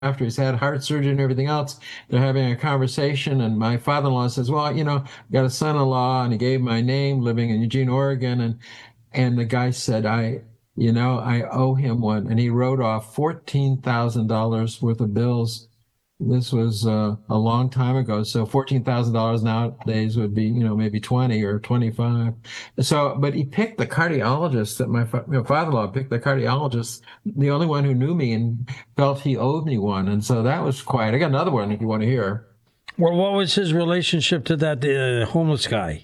after he's had heart surgery and everything else. They're having a conversation, and my father-in-law says, "Well, got a son-in-law," and he gave my name, living in Eugene, Oregon, and the guy said, I owe him one," and he wrote off $14,000 worth of bills. This was a long time ago. So $14,000 nowadays would be, maybe 20 or 25. So, but he picked the cardiologist that my father-in-law picked the cardiologist, the only one who knew me and felt he owed me one. And so that was quiet. I got another one if you want to hear. Well, what was his relationship to that homeless guy?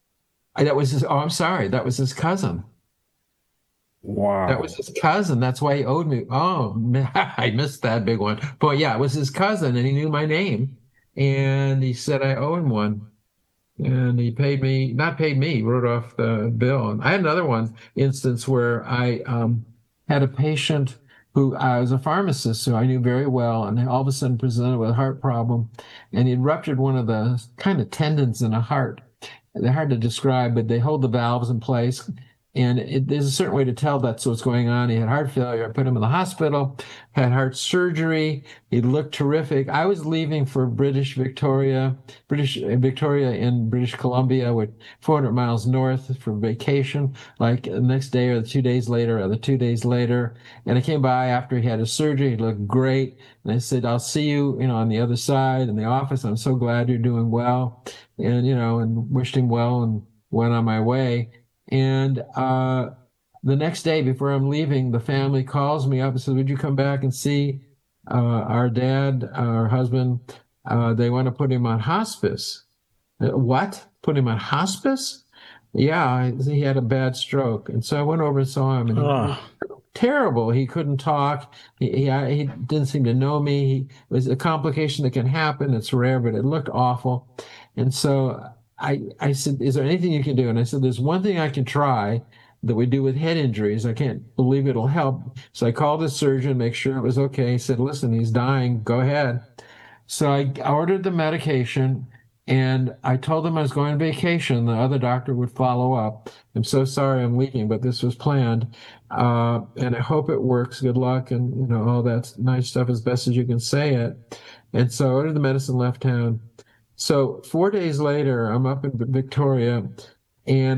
I'm sorry. That was his cousin. Wow. That was his cousin. That's why he owed me. Oh, I missed that big one. But yeah, it was his cousin, and he knew my name. And he said I owe him one. And he paid me, not paid me, wrote off the bill. And I had another one instance where I had a patient who I was a pharmacist, who I knew very well, and all of a sudden presented with a heart problem. And he ruptured one of the kind of tendons in a heart. They're hard to describe, but they hold the valves in place. And there's a certain way to tell that's what's going on. He had heart failure. I put him in the hospital, had heart surgery. He looked terrific. I was leaving for British Victoria in British Columbia, with 400 miles north for vacation, like the next day or the 2 days later or the 2 days later. And I came by after he had his surgery. He looked great. And I said, "I'll see you, on the other side in the office. I'm so glad you're doing well." And wished him well and went on my way. And the next day, before I'm leaving, the family calls me up and says, "Would you come back and see our dad, our husband? They want to put him on hospice." What? Put him on hospice? Yeah, he had a bad stroke. And so I went over and saw him, and he was terrible. He couldn't talk. He didn't seem to know me. It was a complication that can happen. It's rare, but it looked awful. And so I said, "Is there anything you can do?" And I said, "There's one thing I can try that we do with head injuries. I can't believe it'll help." So I called the surgeon, make sure it was okay. He said, "Listen, he's dying. Go ahead." So I ordered the medication, and I told them I was going on vacation. The other doctor would follow up. "I'm so sorry I'm leaving, but this was planned. And I hope it works. Good luck." And, all that nice stuff as best as you can say it. And so I ordered the medicine, left town. So 4 days later, I'm up in Victoria, and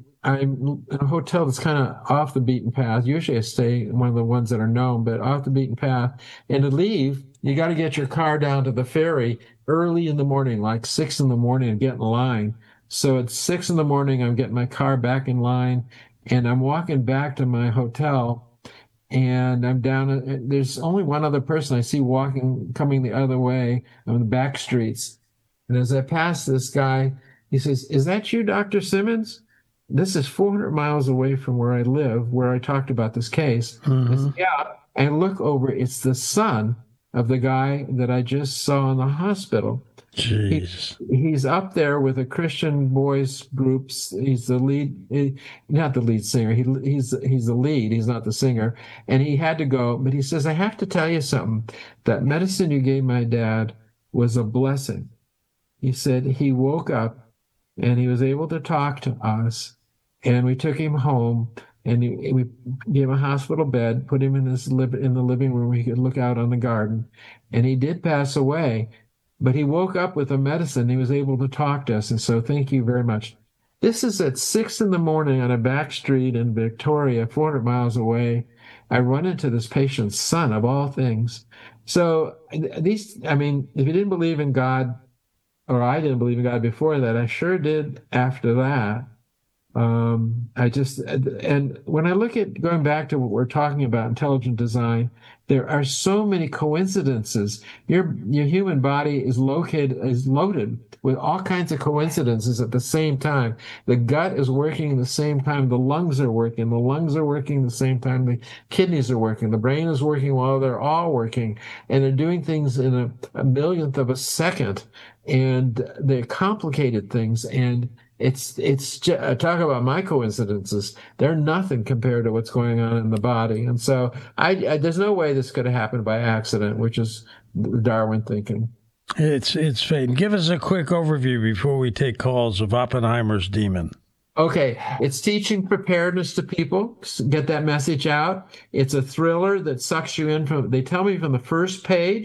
I'm in a hotel that's kind of off the beaten path. Usually I stay in one of the ones that are known, but off the beaten path. And to leave, you got to get your car down to the ferry early in the morning, like 6 in the morning, and get in line. So at 6 in the morning, I'm getting my car back in line, and I'm walking back to my hotel. And I'm down. There's only one other person I see coming the other way on the back streets. And as I pass this guy, he says, "Is that you, Dr. Simmons? This is 400 miles away from where I live, where I talked about this case." I said, "Yeah." And I look over, it's the son of the guy that I just saw in the hospital. Jeez. He's up there with a Christian boys groups. He's the lead, not the lead singer. He's the lead. He's not the singer. And he had to go, but he says, "I have to tell you something. That medicine you gave my dad was a blessing." He said he woke up and he was able to talk to us, and we took him home, and we gave him a hospital bed, put him in in the living room where he could look out on the garden, and he did pass away, but he woke up with the medicine. He was able to talk to us, and so thank you very much. This is at 6 in the morning on a back street in Victoria, 400 miles away. I run into this patient's son, of all things. So I mean, if you didn't believe in God, or I didn't believe in God before that, I sure did after that. And when I look at going back to what we're talking about, intelligent design, there are so many coincidences. Your human body is loaded with all kinds of coincidences at the same time. The gut is working at the same time the lungs are working. The lungs are working at the same time the kidneys are working. The brain is working while they're all working, and they're doing things in a millionth of a second, and they're complicated things. And it's talk about my coincidences. They're nothing compared to what's going on in the body. And so there's no way this could have happened by accident, which is Darwin thinking. It's fate. Give us a quick overview before we take calls of Oppenheimer's demon. Okay, it's teaching preparedness to people. Get that message out. It's a thriller that sucks you in from. They tell me from the first page.